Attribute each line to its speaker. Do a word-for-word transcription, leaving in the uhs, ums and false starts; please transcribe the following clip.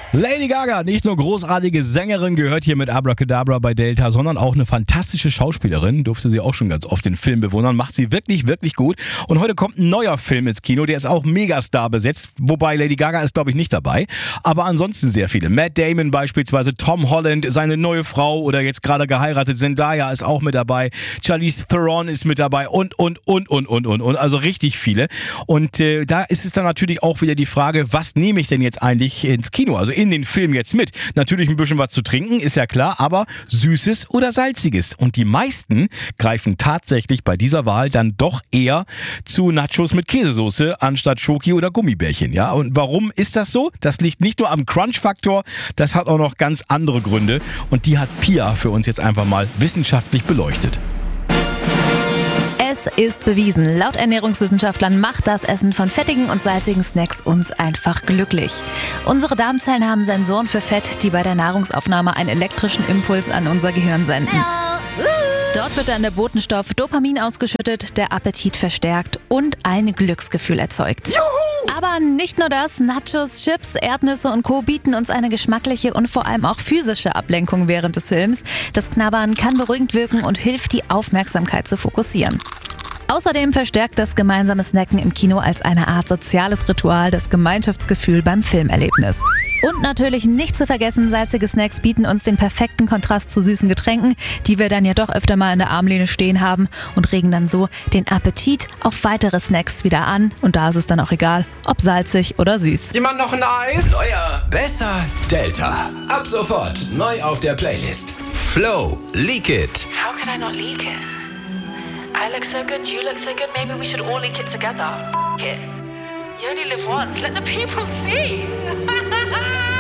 Speaker 1: Lady Gaga, nicht nur großartige Sängerin, gehört hier mit Abracadabra bei Delta, sondern auch eine fantastische Schauspielerin. Durfte sie auch schon ganz oft den Film bewundern. Macht sie wirklich, wirklich gut. Und heute kommt ein neuer Film ins Kino, der ist auch Megastar besetzt. Wobei Lady Gaga ist, glaube ich, nicht dabei. Aber ansonsten sehr viele. Matt Damon beispielsweise, Tom Holland, seine neue Frau oder jetzt gerade geheiratet, Zendaya ist auch mit dabei. Charlize Theron ist mit dabei und, und, und, und, und, und, und. Also richtig viele. Und äh, da ist es dann natürlich auch wieder die Frage, was nehme ich denn jetzt eigentlich ins Kino? Also in den Film jetzt mit. Natürlich ein bisschen was zu trinken, ist ja klar, aber Süßes oder Salziges. Und die meisten greifen tatsächlich bei dieser Wahl dann doch eher zu Nachos mit Käsesoße anstatt Schoki oder Gummibärchen. Ja? Und warum ist das so? Das liegt nicht nur am Crunch-Faktor, das hat auch noch ganz andere Gründe. Und die hat Pia für uns jetzt einfach mal wissenschaftlich beleuchtet.
Speaker 2: Es ist bewiesen, laut Ernährungswissenschaftlern macht das Essen von fettigen und salzigen Snacks uns einfach glücklich. Unsere Darmzellen haben Sensoren für Fett, die bei der Nahrungsaufnahme einen elektrischen Impuls an unser Gehirn senden. Dort wird dann der Botenstoff Dopamin ausgeschüttet, der Appetit verstärkt und ein Glücksgefühl erzeugt. Juhu! Aber nicht nur das, Nachos, Chips, Erdnüsse und Co. bieten uns eine geschmackliche und vor allem auch physische Ablenkung während des Films. Das Knabbern kann beruhigend wirken und hilft, die Aufmerksamkeit zu fokussieren. Außerdem verstärkt das gemeinsame Snacken im Kino als eine Art soziales Ritual das Gemeinschaftsgefühl beim Filmerlebnis. Und natürlich nicht zu vergessen, salzige Snacks bieten uns den perfekten Kontrast zu süßen Getränken, die wir dann ja doch öfter mal in der Armlehne stehen haben und regen dann so den Appetit auf weitere Snacks wieder an. Und da ist es dann auch egal, ob salzig oder süß.
Speaker 3: Jemand noch ein Eis?
Speaker 4: Neuer, besser, Delta. Ab sofort neu auf der Playlist. Flow, Leak It.
Speaker 5: How could I not leak it? I look so good, you look so good, maybe we should all leak it together. It. You only live once, let the people see.